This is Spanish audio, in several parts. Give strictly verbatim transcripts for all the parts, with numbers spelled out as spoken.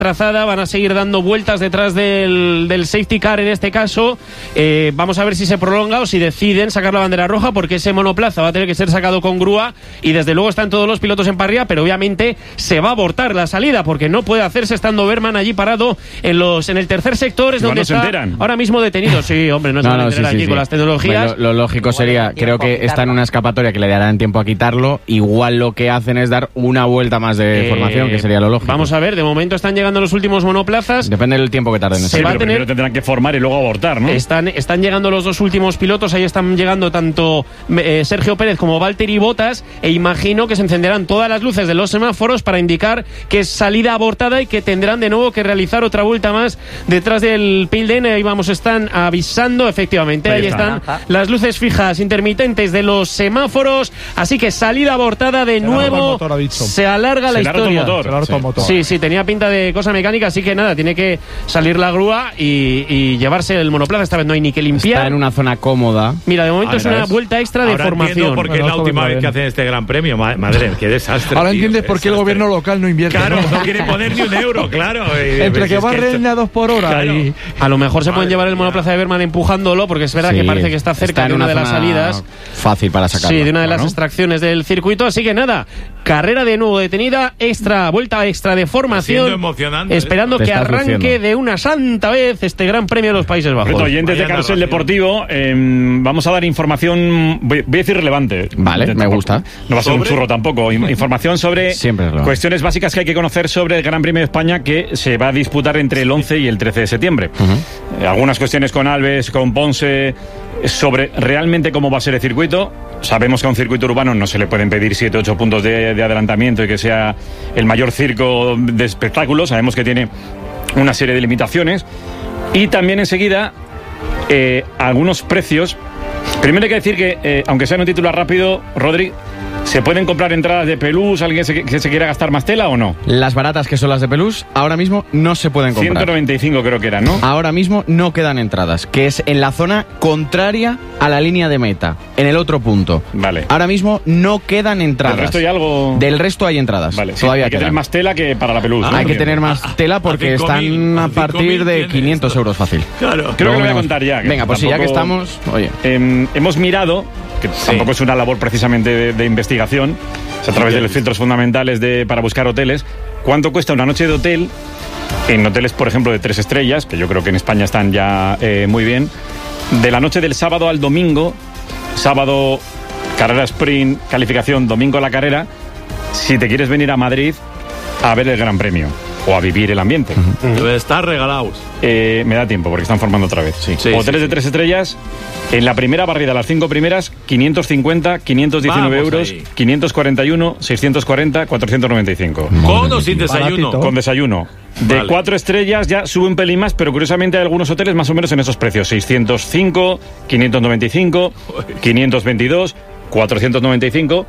trazada, van a seguir dando vueltas detrás del, del safety car en este caso. Eh, vamos a ver si se prolonga o si deciden sacar la bandera roja, porque ese monoplaza va a tener que ser sacado con grúa y desde luego están todos los pilotos en parrilla, pero obviamente se va a abortar la salida porque no puede hacerse estando Berman allí parado en los en el tercer sector, es no, donde no está ahora mismo detenido. Sí, hombre, no se no, van a no, enterar sí, aquí sí, con sí. las tecnologías. Lo, lo lógico sería, creo que está en una escapatoria que le darán tiempo a quitarlo, igual lo que hacen es dar una vuelta más de Eh, formación, que sería lo lógico. Vamos a ver, de momento están llegando los últimos monoplazas. Depende del tiempo que tarden. Se Sí, va a pero tener- primero tendrán que formar y luego abortar, ¿no? Están, están llegando los dos últimos pilotos, ahí están llegando tanto eh, Sergio Pérez como Valtteri Bottas, e imagino que se encenderán todas las luces de los semáforos para indicar que es salida abortada y que tendrán de nuevo que realizar otra vuelta más detrás del pit lane. Ahí vamos, están avisando, efectivamente, ahí, Ahí están está. las luces fijas intermitentes de los semáforos, así que salida abortada de Se le ha roto el nuevo, motor, ha dicho. se alarga la Se le ha roto el historia. motor. Se le ha roto el motor. Sí, sí, tenía pinta de cosa mecánica, así que nada, tiene que salir la grúa y, y llevarse el monoplaza. Esta vez no hay ni que limpiar. Está en una zona cómoda. Mira, de momento A es ver, una ¿ves? vuelta extra de Ahora formación. entiendo por qué Bueno, es la esto última vendrá vez que bien. hacen este gran premio. Ma- Madre, qué desastre. Ahora tío, entiendes qué por qué el desastre. gobierno local no invierte. Claro, ¿no? no quiere poner ni un euro, claro. Y- Entre pues que es va esto- reñados por hora Claro. y... A lo mejor se pueden Madre llevar el mía. monoplaza de Berman empujándolo, porque es verdad Sí, que parece que está cerca en de una, de las zona salidas. fácil para sacarlo. Sí, de una de las Bueno. extracciones del circuito. Así que nada, carrera de nuevo detenida, extra, vuelta extra de formación. Siendo emocionante Esperando Te que estás arranque luciendo. de una santa vez este Gran Premio de los Países Bajos. Correcto, oyentes de Vaya Carrusel narración. Deportivo, eh, vamos a dar información, voy, voy a decir relevante. Vale, De- me tampoco- gusta. No va a ser un ¿Sobre? churro tampoco. In- Información sobre Siempre es relevante. cuestiones básicas que hay que conocer sobre el Gran Premio de España, que se va a disputar entre el once y el trece de septiembre. Eh, algunas cuestiones con Alves, con Ponce, sobre realmente cómo va a ser el circuito. Sabemos que a un circuito urbano no se le pueden pedir siete ocho puntos de, de adelantamiento y que sea el mayor circo de espectáculos. Sabemos que tiene una serie de limitaciones. Y también enseguida, eh, algunos precios. Primero hay que decir que, eh, aunque sea en un titular rápido, Rodri, ¿se pueden comprar entradas de Pelús? ¿Alguien se, que se quiera gastar más tela o no? Las baratas, que son las de Pelús, ahora mismo no se pueden comprar. ciento noventa y cinco creo que era, ¿no? Ahora mismo no quedan entradas, que es en la zona contraria a la línea de meta, en el otro punto. Vale. Ahora mismo no quedan entradas. ¿Del resto hay algo? Del resto hay entradas. Vale, sí, Todavía hay que quedan. tener más tela que para la Pelús. Ah, ¿no? Hay que Entiendo. tener más A- tela a porque cinco están mil, a a cinco partir mil de tienes quinientos esto. euros fácil. Claro. Creo que Luego lo voy a veremos. contar ya. que Venga, pues sí, ya que tampoco- estamos... Oye, Eh, hemos mirado, que tampoco es una labor precisamente de, de investigación, es a través de los filtros fundamentales de, para buscar hoteles, cuánto cuesta una noche de hotel en hoteles, por ejemplo, de tres estrellas, que yo creo que en España están ya eh, muy bien, de la noche del sábado al domingo, sábado carrera sprint, calificación, domingo la carrera, si te quieres venir a Madrid a ver el Gran Premio o a vivir el ambiente. Debe estar regalados. Eh, me da tiempo porque están formando otra vez. Sí, Hoteles sí, de sí. tres estrellas, en la primera barrida, las cinco primeras, quinientos cincuenta, quinientos diecinueve Vamos euros, ahí. quinientos cuarenta y uno, seiscientos cuarenta, cuatrocientos noventa y cinco. Con o sin desayuno. Baratito. Con desayuno. De Vale. cuatro estrellas ya sube un pelín más, pero curiosamente hay algunos hoteles más o menos en esos precios. seiscientos cinco, quinientos noventa y cinco, quinientos veintidós, cuatrocientos noventa y cinco.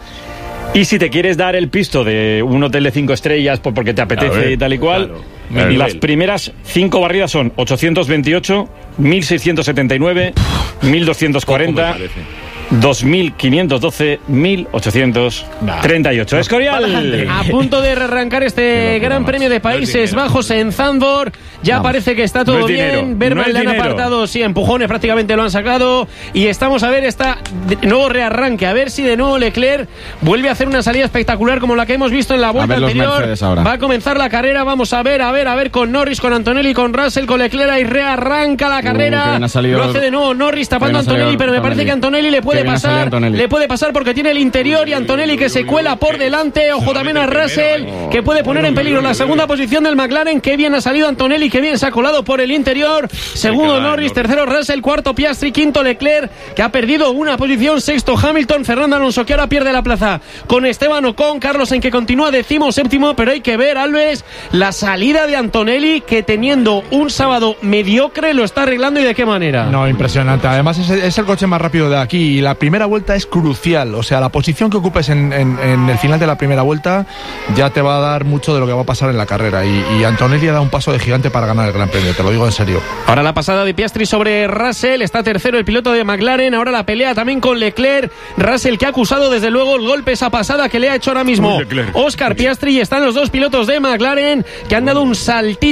Y si te quieres dar el pisto de un hotel de cinco estrellas por- porque te apetece A ver, y tal y cual, claro. Nivel. las primeras cinco barridas son ochocientos veintiocho, mil seiscientos setenta y nueve, mil doscientos cuarenta, Poco me parece. dos mil quinientos doce, mil ochocientos treinta y ocho. Escorial. A punto de arrancar este Gran Premio de Países dinero. Bajos en Zandvoort. Ya Vamos. parece que está todo No es bien. dinero, Berman no es le han dinero. apartado, sí, empujones prácticamente lo han sacado. Y estamos a ver esta de- nuevo rearranque. A ver si de nuevo Leclerc vuelve a hacer una salida espectacular como la que hemos visto en la vuelta ver los anterior. Mercedes ahora. Va a comenzar la carrera. Vamos a ver, a ver, a ver con Norris, con Antonelli, con Russell, con Leclerc. Y rearranca la Uh, carrera. qué bien ha salido- Lo hace de nuevo Norris tapando a qué bien ha Antonelli, salido pero me parece Antonelli. que Antonelli le puede Qué bien ha salido pasar. Antonelli. Le puede pasar porque tiene el interior y Antonelli que se cuela por delante. Ojo también a Russell, que puede poner en peligro la segunda posición del McLaren. Qué bien ha salido Antonelli, qué bien se ha colado por el interior. Segundo Hay que dar, Norris, Norris. tercero Russell, cuarto Piastri, quinto Leclerc, que ha perdido una posición, sexto Hamilton, Fernando Alonso, que ahora pierde la plaza con Esteban Ocon, Carlos en que continúa décimo séptimo, pero hay que ver, Alves, la salida de Antonelli, que teniendo un sábado mediocre lo está arreglando y de qué manera. No, impresionante. Además es, es el coche más rápido de aquí y la la primera vuelta es crucial. O sea, la posición que ocupes en, en, en el final de la primera vuelta ya te va a dar mucho de lo que va a pasar en la carrera. Y, y Antonelli ha dado un paso de gigante para ganar el Gran Premio, te lo digo en serio. Ahora la pasada de Piastri sobre Russell, está tercero el piloto de McLaren. Ahora la pelea también con Leclerc. Russell, que ha acusado desde luego el golpe, esa pasada que le ha hecho ahora mismo Oscar Piastri. Y están los dos pilotos de McLaren que han dado un saltito